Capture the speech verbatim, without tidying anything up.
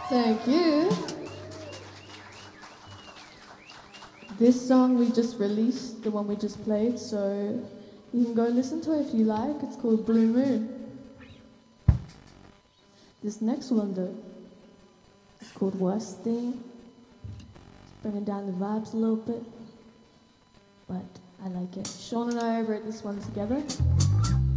Thank you. This song we just released, the one we just played, so you can go listen to it if you like. It's called Blue Moon. This next one though, it's called Worst Thing. It's bringing down the vibes a little bit, but I like it. Sean and I wrote this one together.